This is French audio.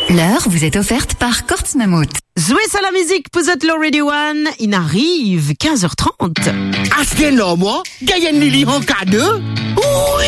L'heure vous est offerte par Kortz Mammut. Jouez à la musique, vous êtes le Radio One. Il arrive 15h30. Acheter l'homme, gagne Lily en cadeau.